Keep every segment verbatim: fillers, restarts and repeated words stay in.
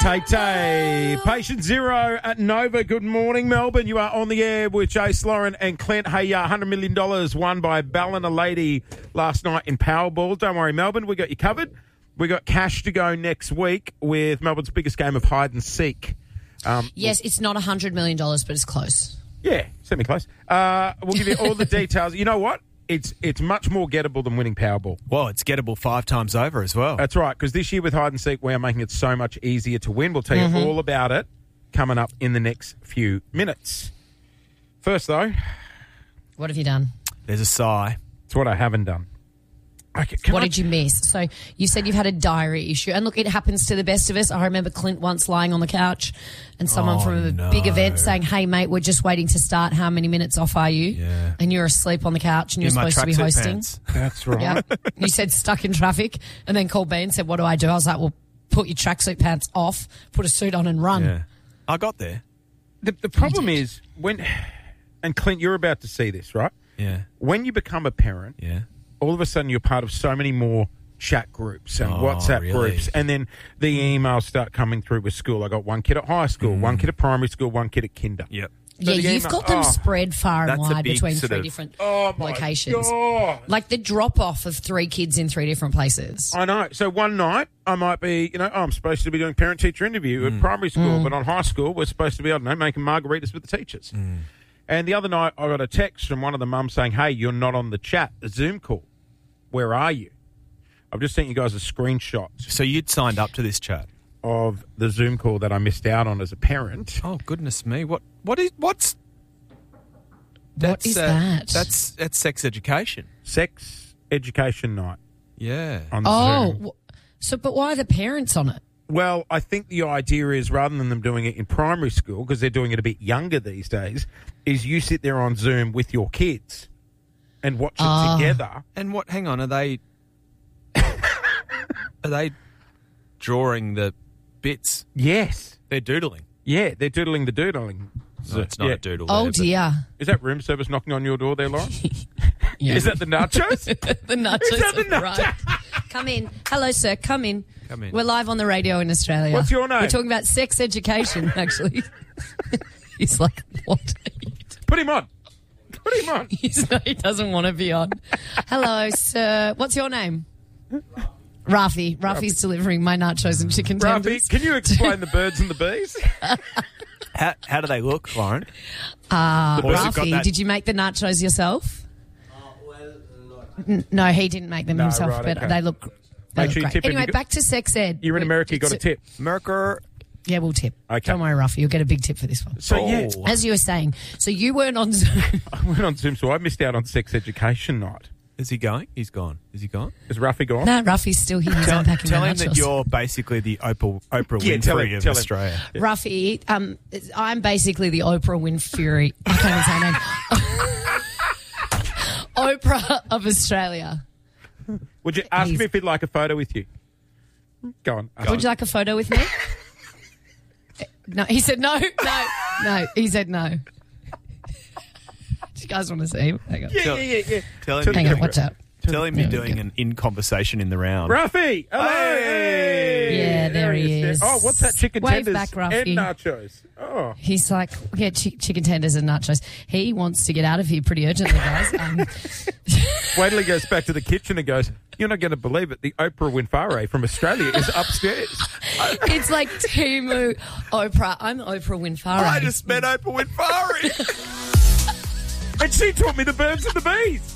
Tay Tay. Patient Zero at Nova. Good morning, Melbourne. You are on the air with Jace, Lauren and Clint. Hey, uh, one hundred million dollars won by Ballina Lady last night in Powerball. Don't worry, Melbourne. We got you covered. We got cash to go next week with Melbourne's biggest game of hide and seek. Um, yes, it's not one hundred million dollars, but it's close. Yeah, semi-close. Uh, we'll give you all the details. You know what? It's it's much more gettable than winning Powerball. Well, it's gettable five times over as well. That's right, because this year with hide and seek, we are making it so much easier to win. We'll tell you Mm-hmm. all about it coming up in the next few minutes. First, though, What have you done? There's a sigh. it's what I haven't done. Okay, can What I- did you miss? So you said you've had a diary issue. And look, it happens to the best of us. I remember Clint once lying on the couch and someone Oh, from a no. big event saying, hey, mate, we're just waiting to start. How many minutes off are you? Yeah. And you're asleep on the couch and you're In my supposed to be tracksuit hosting. pants. That's right. Yeah. You said stuck in traffic and then called me and said, what do I do? I was like, well, put your tracksuit pants off, put a suit on and run. Yeah. I got there. The, the problem is when, and Clint, you're about to see this, right? Yeah. When you become a parent, Yeah. all of a sudden you're part of so many more chat groups and Oh, WhatsApp really? groups, and then the emails start coming through with school. I got one kid at high school, one kid at primary school, one kid at kinder. Yep. So Yeah, the you've email- got them oh. spread far and That's a wide big between sort three of- different Oh, my locations. God. Like the drop-off of three kids in three different places. I know. So one night I might be, you know, oh, I'm supposed to be doing parent-teacher interview Mm. at primary school, but on high school we're supposed to be, I don't know, making margaritas with the teachers. Mm. And the other night I got a text from one of the mums saying, hey, you're not on the chat, the Zoom call. Where are you? I've just sent you guys a screenshot So you'd signed up to this chat. of the Zoom call that I missed out on as a parent. Oh, goodness me. What? What is... What's... What is that? That's that's sex education. Sex education night Yeah. on Oh, Zoom. w- so but why are the parents on it? Well, I think the idea is rather than them doing it in primary school, because they're doing it a bit younger these days, is you sit there on Zoom with your kids and watch it Ah. together. And what? Hang on. Are they? are they drawing the bits? Yes. They're doodling. Yeah, they're doodling the doodling. No, it's not Yeah. a doodle. Oh, there, but- dear. Is that room service knocking on your door there, Lauren? Yeah. Is that the nachos? the nachos? Is that the have arrived. nachos? Come in. Hello, sir. Come in. Come in. We're live on the radio in Australia. What's your name? We're talking about sex education, actually. He's like, what? Put him on. Put him on. He's, no, he doesn't want to be on. Hello, sir. What's your name? Rafi. Rafi's delivering my nachos and chicken Rafi, tenders. can you explain the birds and the bees? How, how do they look, Lauren? Uh, The boys have got Rafi, that- did you make the nachos yourself? N- No, he didn't make them No, himself, right, but okay. they look, they Make look sure you great. tip him. Anyway, You got- back to sex ed. You're in America, you got a It's- tip. Merker. Yeah, we'll tip. Okay. Don't worry, Rafi, you'll get a big tip for this one. So, yeah, Oh. As you were saying, so you weren't on Zoom. I went on Zoom, so I missed out on sex education night. Is he going? He's gone. Is he gone? Is Rafi gone? No, Rafi's still here. He's Tell, unpacking tell the him that nachos. you're basically the Oprah, Oprah Yeah, tell Winfrey him, of tell him. Australia. Rafi, um, I'm basically the Oprah Winfrey. I can't even say her name. Oprah of Australia. Would you ask He's- me if he'd like a photo with you? Go on. ask Would him. you like a photo with me? No, he said no, no, no. He said no. Do you guys want to see him? Hang on. Yeah, Tell- yeah, yeah, yeah. Tell him, Tell Hang the on, camera. watch out. tell him you're There we doing go. an in conversation in the round. Rafi, hello. Hey. Yeah, there he is. Oh, what's that? Chicken Wave tenders back, Rafi. and nachos. Oh, He's like, yeah, chi- chicken tenders and nachos. He wants to get out of here pretty urgently, guys. Um, wait till he goes back to the kitchen and goes, you're not going to believe it. The Oprah Winfrey from Australia is upstairs. it's like Timu Oprah. I'm Oprah Winfrey. I just met Oprah Winfrey. And she taught me the birds and the bees.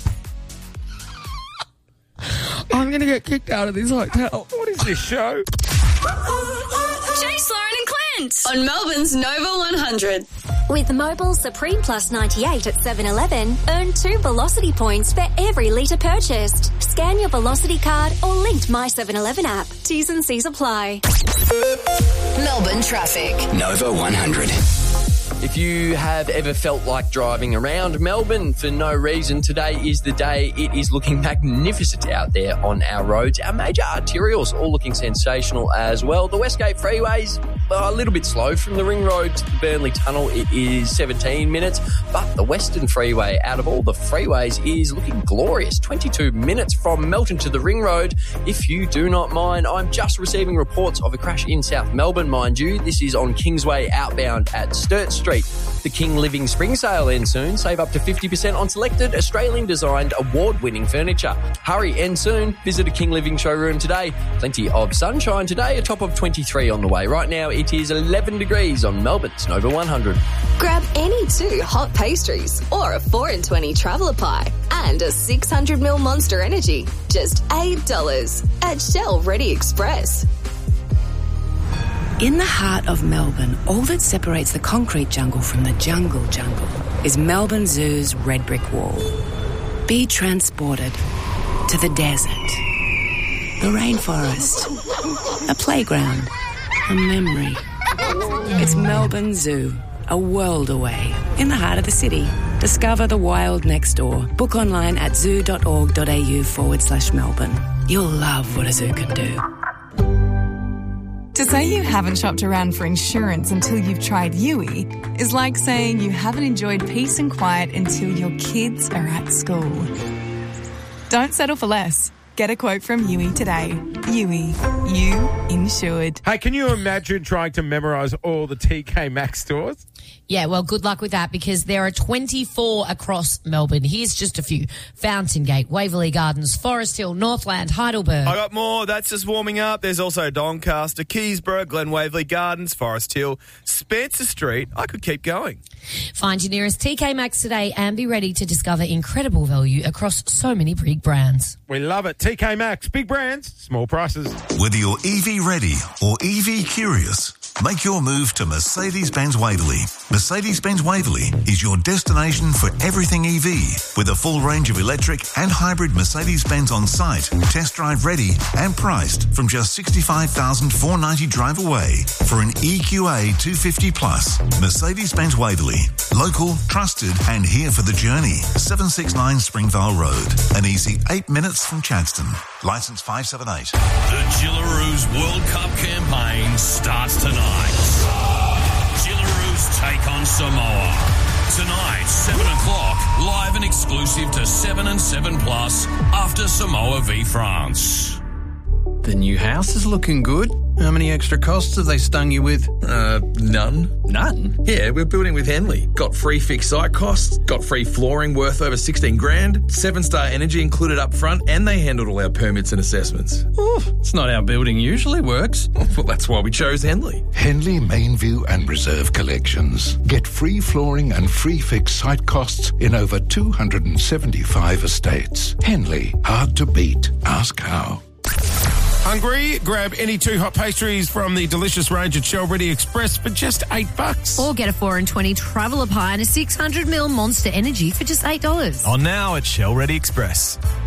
I'm going to get kicked out of this hotel. What is this show? Jace, Lauren and Clint on Melbourne's Nova one hundred. With Mobile Supreme Plus ninety-eight at seven eleven, earn two Velocity points for every litre purchased. Scan your Velocity card or linked My seven eleven app. T's and C's apply. Melbourne traffic. Nova one hundred. If you have ever felt like driving around Melbourne for no reason, today is the day. It is looking magnificent out there on our roads. Our major arterials all looking sensational as well. The Westgate Freeway's a little bit slow from the Ring Road to the Burnley Tunnel. It is seventeen minutes, but the Western Freeway, out of all the freeways, is looking glorious. twenty-two minutes from Melton to the Ring Road. If you do not mind, I'm just receiving reports of a crash in South Melbourne, mind you. This is on Kingsway outbound at Sturt Street. The King Living Spring Sale ends soon. Save up to fifty percent on selected Australian-designed award-winning furniture. Hurry, end soon. Visit a King Living showroom today. Plenty of sunshine today, a top of twenty-three on the way. Right now, it is eleven degrees on Melbourne's Nova one hundred. Grab any two hot pastries or a four in twenty traveller pie and a six hundred ml Monster Energy. Just eight dollars at Shell Ready Express. In the heart of Melbourne, all that separates the concrete jungle from the jungle jungle is Melbourne Zoo's red brick wall. Be transported to the desert, the rainforest, a playground, a memory. It's Melbourne Zoo, a world away, in the heart of the city. Discover the wild next door. Book online at zoo.org.au forward slash Melbourne. You'll love what a zoo can do. To say you haven't shopped around for insurance until you've tried Yui is like saying you haven't enjoyed peace and quiet until your kids are at school. Don't settle for less. Get a quote from Yui today. Yui, you insured. Hey, can you imagine trying to memorise all the T K Maxx stores? Yeah, well, good luck with that because there are twenty-four across Melbourne. Here's just a few. Fountain Gate, Waverley Gardens, Forest Hill, Northland, Heidelberg. I got more. That's just warming up. There's also Doncaster, Keysborough, Glen Waverley Gardens, Forest Hill, Spencer Street. I could keep going. Find your nearest T K Maxx today and be ready to discover incredible value across so many big brands. We love it. T K Maxx, big brands, small prices. Whether you're E V ready or E V curious, make your move to Mercedes-Benz Waverley. Mercedes-Benz Waverley is your destination for everything E V, with a full range of electric and hybrid Mercedes-Benz on site, test drive ready and priced from just sixty-five thousand four hundred ninety drive away for an E Q A two fifty plus. Mercedes-Benz Waverley, local, trusted and here for the journey. seven sixty-nine Springvale Road, an easy eight minutes from Chadstone. Licence five seven eight. The Gillaroos World Cup campaign starts tonight. Gillaroos take on Samoa. Tonight, seven o'clock, live and exclusive to seven and seven plus after Samoa v France. The new house is looking good. How many extra costs have they stung you with? Uh, none. None? Yeah, we're building with Henley. Got free fixed site costs, got free flooring worth over sixteen grand, seven-star energy included up front, and they handled all our permits and assessments. Oh, it's not how building usually works. Well, that's why we chose Henley. Henley, Mainview and Reserve Collections. Get free flooring and free fixed site costs in over two hundred seventy-five estates. Henley, hard to beat. Ask how. Hungry? Grab any two hot pastries from the delicious range at Shell Ready Express for just eight bucks. Or get a four in twenty traveller pie and a six hundred ml Monster Energy for just eight dollars. On now at Shell Ready Express.